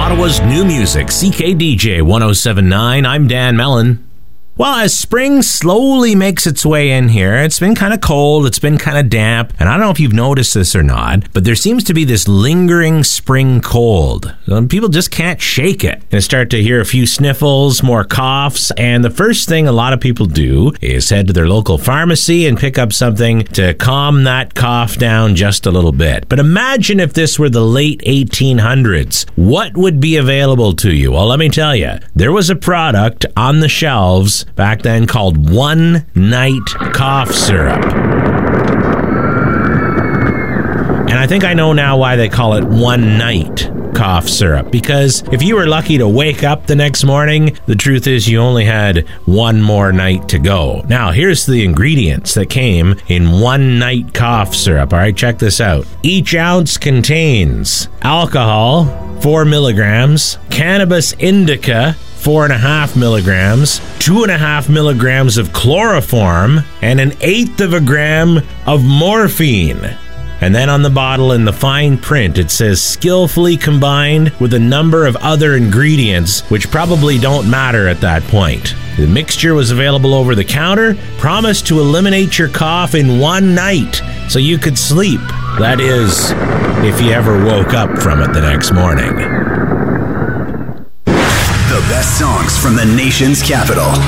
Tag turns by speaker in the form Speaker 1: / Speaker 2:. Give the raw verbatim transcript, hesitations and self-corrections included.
Speaker 1: Ottawa's new music, C K D J one oh seven point nine. I'm Dan Mellon. Well, as spring slowly makes its way in here, it's been kind of cold, it's been kind of damp, and I don't know if you've noticed this or not, but there seems to be this lingering spring cold. People just can't shake it. And start to hear a few sniffles, more coughs, and the first thing a lot of people do is head to their local pharmacy and pick up something to calm that cough down just a little bit. But imagine if this were the late eighteen hundreds. What would be available to you? Well, let me tell you, there was a product on the shelves back then called One Night Cough Syrup. And I think I know now why they call it One Night Cough Syrup, because if you were lucky to wake up the next morning, the truth is you only had one more night to go. Now, here's the ingredients that came in One Night Cough Syrup. All right, check this out. Each ounce contains alcohol, four milligrams, cannabis indica, four and a half milligrams, two and a half milligrams of chloroform, and an eighth of a gram of morphine. And then on the bottle in the fine print, it says skillfully combined with a number of other ingredients, which probably don't matter at that point. The mixture was available over the counter, promised to eliminate your cough in one night so you could sleep. That is, if you ever woke up from it the next morning.
Speaker 2: The best songs from the nation's capital.